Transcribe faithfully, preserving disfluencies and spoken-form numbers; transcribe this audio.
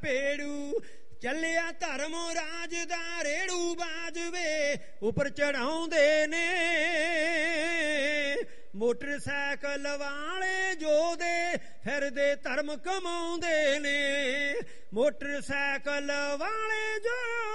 ਭੇੜੂ ਚੱਲਿਆ ਧਰਮ ਰਾਜ ਦਾ ਰੇੜੂ ਬਾਜਵੇ ਉੱਪਰ ਚੜਾਉਂਦੇ ਨੇ ਮੋਟਰਸਾਈਕਲ ਵਾਲੇ ਜੋਧੇ ਫਿਰਦੇ ਧਰਮ ਕਮਾਉਂਦੇ ਨੇ ਮੋਟਰਸਾਈਕਲ ਵਾਲੇ ਜੋ